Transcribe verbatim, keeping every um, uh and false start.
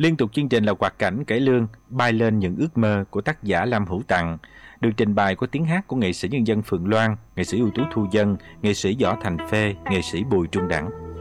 Liên tục chương trình là hoạt cảnh cải lương Bay lên những ước mơ của tác giả Lam Hữu Tặng, được trình bày qua tiếng hát của nghệ sĩ nhân dân Phượng Loan, nghệ sĩ ưu tú Thu Dân, nghệ sĩ Võ Thành Phê, nghệ sĩ Bùi Trung Đẳng.